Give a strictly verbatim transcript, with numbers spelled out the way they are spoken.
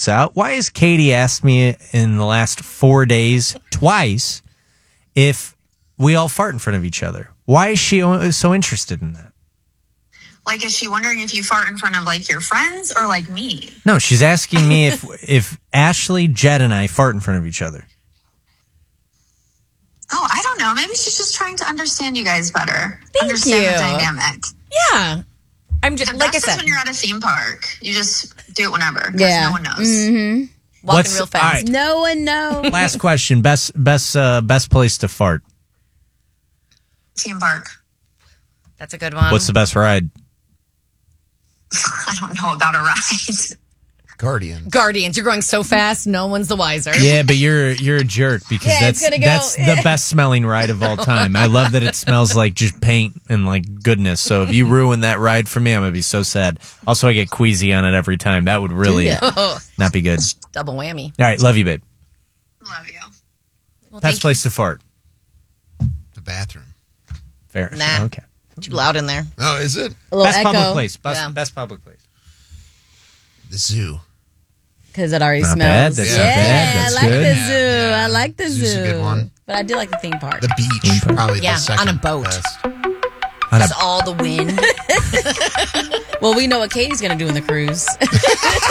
this out. Why has Katie asked me in the last four days, twice, if we all fart in front of each other? Why is she so interested in that? Like, is she wondering if you fart in front of, like, your friends or, like, me? No, she's asking me if if Ashley, Jed, and I fart in front of each other. Oh, I don't know. Maybe she's just trying to understand you guys better. Thank understand you. the dynamic. Yeah. I'm just, And like I that's said. just when you're at a theme park. You just do it whenever. Because Yeah. no one knows. Mm-hmm. Walking What's- real all fast. right. No one knows. Last question. Best best uh, best place to fart. Theme park. That's a good one. What's the best ride? I don't know about a ride. Guardian. Guardians. You're going so fast, no one's the wiser. Yeah, but you're you're a jerk because Yeah, it's that's gonna go- that's the best smelling ride of all time. I love that it smells like just paint and like goodness. So if you ruin that ride for me, I'm gonna be so sad. Also, I get queasy on it every time. That would really not be good. Double whammy. All right, love you, babe. Love you. Well, Best thank place to fart. The bathroom. Fair. Nah. Okay. you. Too loud in there. Oh, is it? A little Best echo. public place. Best, Yeah. best public place. The zoo. Because it already Not smells. bad. That's yeah, not bad. That's I like good. the Yeah, zoo. yeah. I like the Zoo's zoo. a good one. But I do like the theme park. The beach. Probably Yeah, the second on a boat. best. On a- Just all the wind. Well, we know what Katie's going to do in the cruise.